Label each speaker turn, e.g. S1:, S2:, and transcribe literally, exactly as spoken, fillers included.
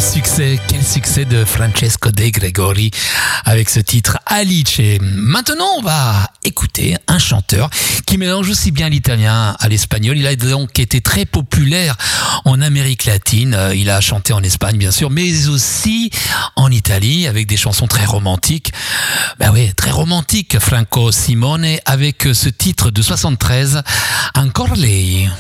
S1: succès, quel succès de Francesco De Gregori avec ce titre Alice. Maintenant, on va écouter un chanteur qui mélange aussi bien l'italien à l'espagnol. Il a donc été très populaire en Amérique latine. Il a chanté en Espagne, bien sûr, mais aussi en Italie avec des chansons très romantiques. Ben oui, très romantique, Franco Simone, avec ce titre de soixante-treize, Encore lei.